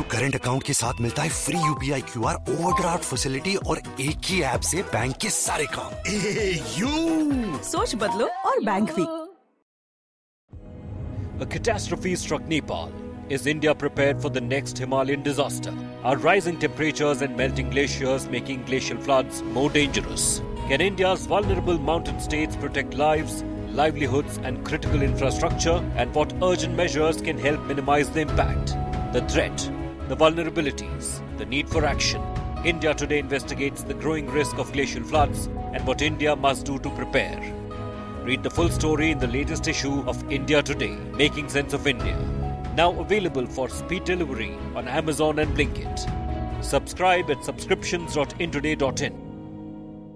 Current account के साथ मिलता है free UPI QR overdraft facility और एक ही ऐप से बैंक के सारे काम। सोच बदलो और बैंक भी। A catastrophe struck Nepal. Is India prepared for the next Himalayan disaster? Are rising temperatures and melting glaciers making glacial floods more dangerous? Can India's vulnerable mountain states protect lives, livelihoods and critical infrastructure? And what urgent measures can help minimize the impact? The threat, the vulnerabilities, the need for action. India Today investigates the growing risk of glacial floods and what India must do to prepare. Read the full story in the latest issue of India Today, Making Sense of India. Now available for speed delivery on Amazon and Blinkit. Subscribe at subscriptions.intoday.in.